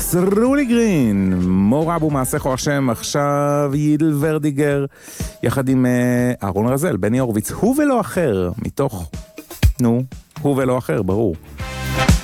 רולי גרין, מור אבו מעשיכו השם, עכשיו יידל ורדיגר, יחד עם אהרון רזל, בני הורוביץ, הוא ולא אחר, מתוך, הוא ולא אחר, ברור.